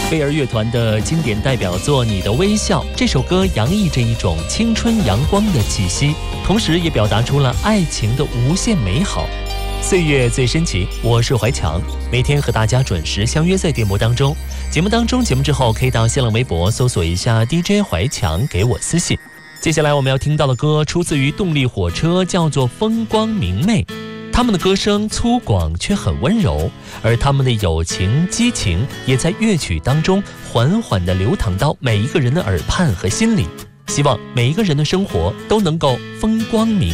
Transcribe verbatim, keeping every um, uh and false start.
飞儿乐团的经典代表作《你的微笑》，这首歌洋溢着一种青春阳光的气息，同时也表达出了爱情的无限美好。岁月最深情，我是怀强，每天和大家准时相约在电波当中。节目当中，节目之后可以到新浪微博搜索一下 D J 怀强，给我私信。接下来我们要听到的歌出自于动力火车，叫做《风光明媚》。他们的歌声粗犷却很温柔，而他们的友情激情也在乐曲当中缓缓地流淌到每一个人的耳畔和心里。希望每一个人的生活都能够风光明媚。